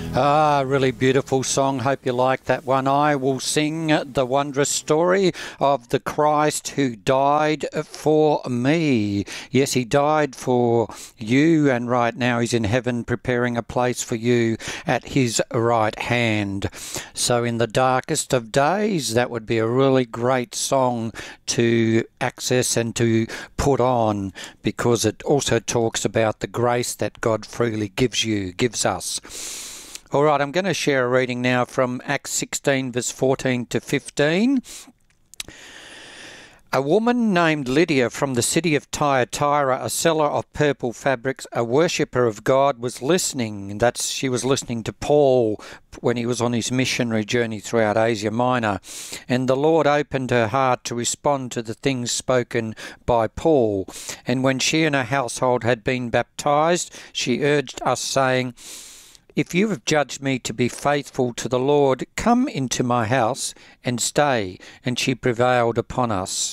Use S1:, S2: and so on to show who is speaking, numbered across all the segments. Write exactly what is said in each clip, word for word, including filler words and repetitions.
S1: Ah, really beautiful song. Hope you like that one. I will sing the wondrous story of the Christ who died for me. Yes, he died for you, and right now he's in heaven preparing a place for you at his right hand. So in the darkest of days, that would be a really great song to access and to put on, because it also talks about the grace that God freely gives you, gives us. All right, I'm going to share a reading now from Acts sixteen, verse fourteen to fifteen. A woman named Lydia from the city of Thyatira, a seller of purple fabrics, a worshipper of God, was listening. That's she was listening to Paul when he was on his missionary journey throughout Asia Minor. And the Lord opened her heart to respond to the things spoken by Paul. And when she and her household had been baptized, she urged us, saying, "If you have judged me to be faithful to the Lord, come into my house and stay." And she prevailed upon us.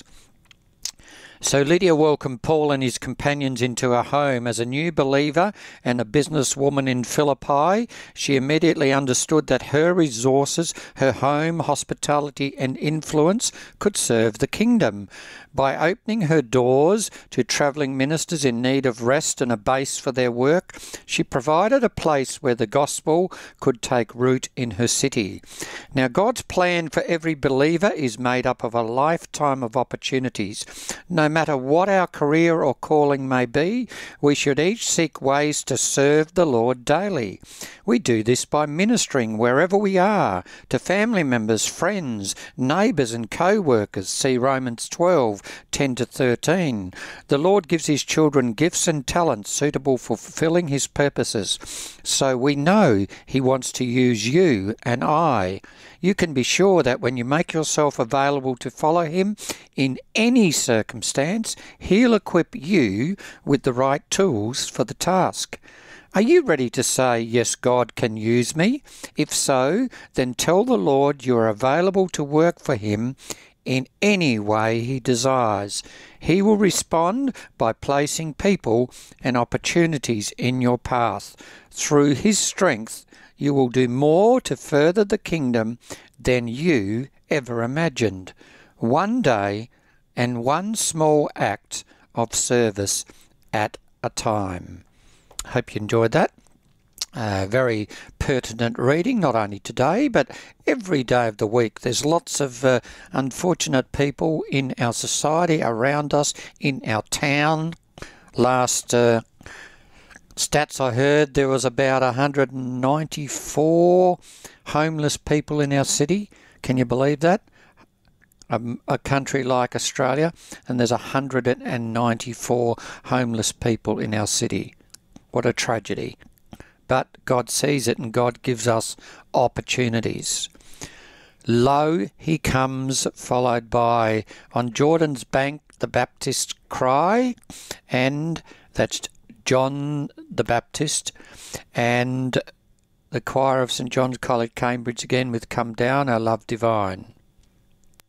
S1: So Lydia welcomed Paul and his companions into her home. As a new believer and a businesswoman in Philippi, she immediately understood that her resources, her home, hospitality and influence could serve the kingdom. By opening her doors to travelling ministers in need of rest and a base for their work, she provided a place where the gospel could take root in her city. Now, God's plan for every believer is made up of a lifetime of opportunities. No matter what our career or calling may be, we should each seek ways to serve the Lord daily. We do this by ministering wherever we are, to family members, friends, neighbours and co-workers. See Romans twelve, ten to thirteen. The Lord gives his children gifts and talents suitable for fulfilling his purposes. So we know he wants to use you and I. You can be sure that when you make yourself available to follow him in any circumstance, he'll equip you with the right tools for the task. Are you ready to say, "Yes, God can use me"? If so, then tell the Lord you are available to work for him in any way he desires. He will respond by placing people and opportunities in your path. Through his strength, you will do more to further the kingdom than you ever imagined. One day and one small act of service at a time. Hope you enjoyed that. Uh, very pertinent reading, not only today, but every day of the week. There's lots of uh, unfortunate people in our society, around us, in our town. Last uh, stats I heard, there was about one hundred ninety-four homeless people in our city. Can you believe that? Um, a country like Australia, and there's one hundred ninety-four homeless people in our city. What a tragedy. But God sees it and God gives us opportunities. Lo, he comes, followed by On Jordan's Bank the Baptist Cry, and that's John the Baptist, and the choir of St John's College, Cambridge again with Come Down, Our Love Divine.